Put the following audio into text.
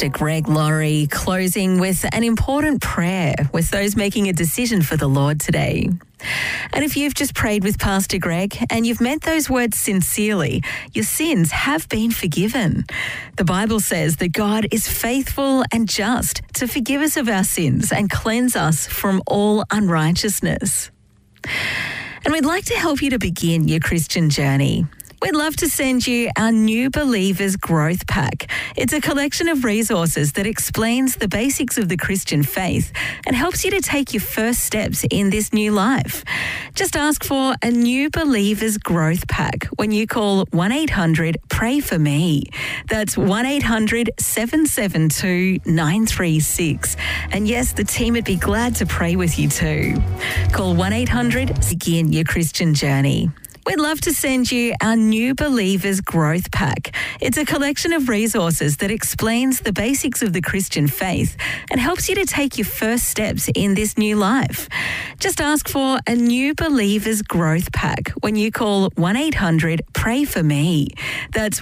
Pastor Greg Laurie, closing with an important prayer with those making a decision for the Lord today. And if you've just prayed with Pastor Greg and you've meant those words sincerely, your sins have been forgiven. The Bible says that God is faithful and just to forgive us of our sins and cleanse us from all unrighteousness. And we'd like to help you to begin your Christian journey. We'd love to send you our New Believers Growth Pack. It's a collection of resources that explains the basics of the Christian faith and helps you to take your first steps in this new life. Just ask for a New Believers Growth Pack when you call 1-800-PRAY-FOR-ME. That's 1-800-772-936. And yes, the team would be glad to pray with you too. Call 1-800, begin your Christian journey. We'd love to send you our New Believers Growth Pack. It's a collection of resources that explains the basics of the Christian faith and helps you to take your first steps in this new life. Just ask for a New Believers Growth Pack when you call 1-800-PRAY-FOR-ME. That's